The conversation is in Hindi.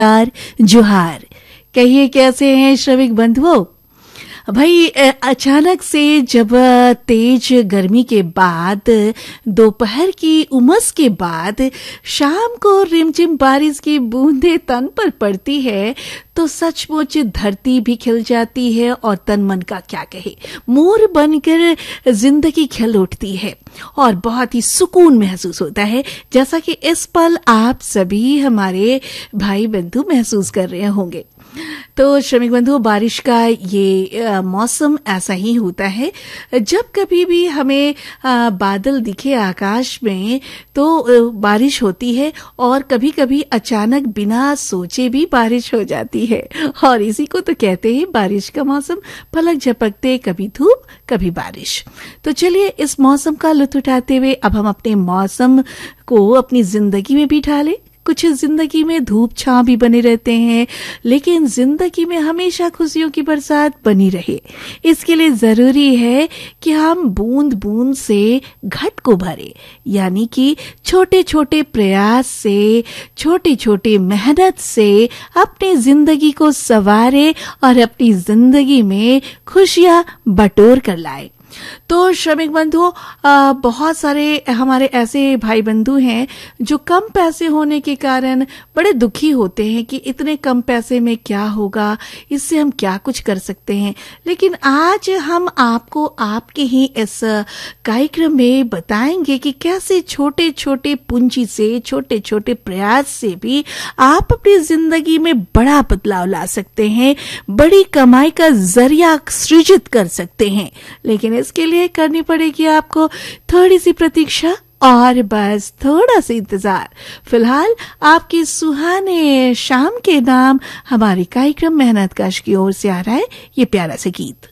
नमस्कार, जोहार। कहिए कैसे हैं श्रमिक बंधुओं। भाई अचानक से जब तेज गर्मी के बाद, दोपहर की उमस के बाद शाम को रिमझिम बारिश की बूंदें तन पर पड़ती है तो सचमुच धरती भी खिल जाती है और तन मन का क्या कहे, मोर बनकर जिंदगी खिल उठती है और बहुत ही सुकून महसूस होता है, जैसा कि इस पल आप सभी हमारे भाई बंधु महसूस कर रहे होंगे। तो श्रमिक बंधु, बारिश का ये मौसम ऐसा ही होता है। जब कभी भी हमें बादल दिखे आकाश में तो बारिश होती है और कभी कभी अचानक बिना सोचे भी बारिश हो जाती है और इसी को तो कहते हैं बारिश का मौसम। पलक झपकते कभी धूप कभी बारिश। तो चलिए इस मौसम का लुत्फ उठाते हुए अब हम अपने मौसम को अपनी जिंदगी में भी ढालें। कुछ जिंदगी में धूप छांव भी बने रहते हैं, लेकिन जिंदगी में हमेशा खुशियों की बरसात बनी रहे। इसके लिए जरूरी है कि हम बूंद बूंद से घट को भरे, यानी कि छोटे छोटे प्रयास से, छोटी छोटी मेहनत से अपनी जिंदगी को संवारे और अपनी जिंदगी में खुशियां बटोर कर लाए। तो श्रमिक बंधुओं, बहुत सारे हमारे ऐसे भाई बंधु हैं जो कम पैसे होने के कारण बड़े दुखी होते हैं कि इतने कम पैसे में क्या होगा, इससे हम क्या कुछ कर सकते हैं। लेकिन आज हम आपको आपके ही इस कार्यक्रम में बताएंगे कि कैसे छोटे छोटे पूंजी से, छोटे छोटे प्रयास से भी आप अपनी जिंदगी में बड़ा बदलाव ला सकते हैं, बड़ी कमाई का जरिया सृजित कर सकते हैं। लेकिन इसके लिए करनी पड़ेगी आपको थोड़ी सी प्रतीक्षा और बस थोड़ा सा इंतजार। फिलहाल आपके सुहाने शाम के नाम हमारे कार्यक्रम मेहनत कश की ओर से आ रहा है ये प्यारा सा गीत।